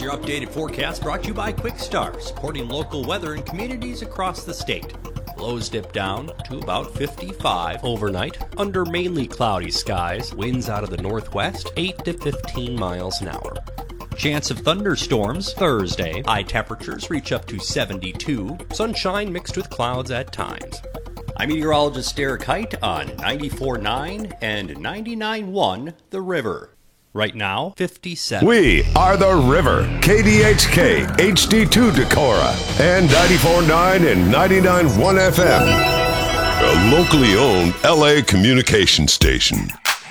your updated forecast brought to you by Quick Start, supporting local weather in communities across the state. Lows dip down to about 55 overnight under mainly cloudy skies. Winds out of the northwest, 8 to 15 miles an hour. Chance of thunderstorms Thursday. High temperatures reach up to 72. Sunshine mixed with clouds at times. I'm meteorologist Derek Height on 94.9 and 99.1 The River. Right now, 57. We are The River, KDHK, HD2 Decorah, and 94.9 and 99.1 FM. A locally owned LA communication station.